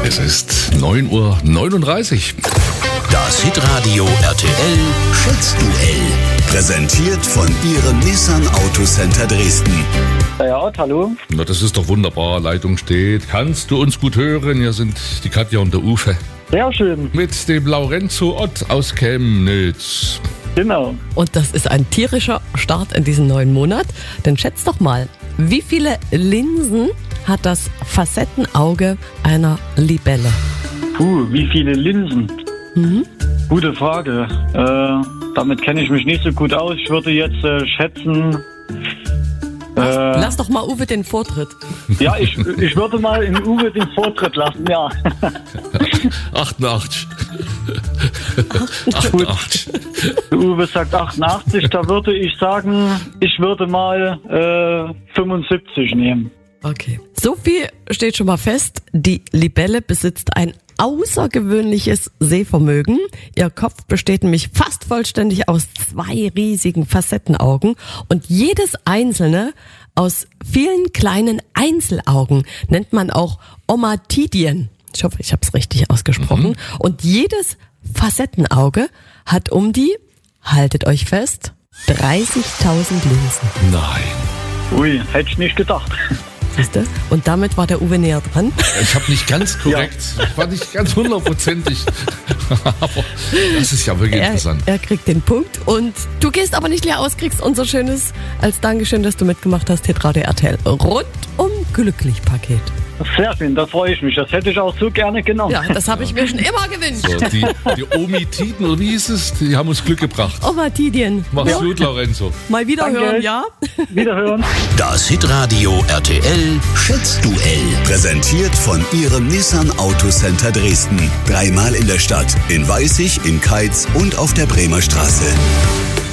Es ist 9:39 Uhr. Das Hitradio RTL Schätzduell. Präsentiert von Ihrem Nissan Autocenter Dresden. Ja, hallo. Na, das ist doch wunderbar. Leitung steht. Kannst du uns gut hören? Hier sind die Katja und der Uwe. Sehr schön. Mit dem Lorenzo Ott aus Chemnitz. Genau. Und das ist ein tierischer Start in diesen neuen Monat. Denn schätzt doch mal, wie viele Linsen hat das Facettenauge einer Libelle? Wie viele Linsen? Gute Frage. Damit kenne ich mich nicht so gut aus. Ich würde jetzt schätzen... Lass doch mal Uwe den Vortritt. Ja, ich würde mal in Uwe den Vortritt lassen, ja. 88. 88. Uwe sagt 88, da würde ich sagen, ich würde mal 75 nehmen. Okay. So viel steht schon mal fest. Die Libelle besitzt ein außergewöhnliches Sehvermögen. Ihr Kopf besteht nämlich fast vollständig aus 2 riesigen Facettenaugen und jedes einzelne aus vielen kleinen Einzelaugen nennt man auch Omatidien. Ich hoffe, ich habe es richtig ausgesprochen. Und jedes Facettenauge hat um die, haltet euch fest, 30.000 Linsen. Nein. Ui, hätte ich nicht gedacht. Siehste? Und damit war der Uwe näher dran. Ich habe nicht ganz korrekt. Ich war nicht ganz 100%. Aber das ist ja wirklich interessant. Er kriegt den Punkt und du gehst aber nicht leer aus, kriegst unser schönes, als Dankeschön, dass du mitgemacht hast, Hitradio RTL rundum glücklich Paket. Sehr schön, da freue ich mich. Das hätte ich auch so gerne genommen. Ja, das habe ich mir schon immer gewünscht. So, die Omitiden, oder wie hieß es? Die haben uns Glück gebracht. Omatidien. Mach's gut, Lorenzo. Mal wieder Danke. hören, ja? Wiederhören. Das Hitradio RTL Schätzduell. Präsentiert von Ihrem Nissan Autocenter Dresden. 3-mal in der Stadt, in Weißig, in Keitz und auf der Bremer Straße.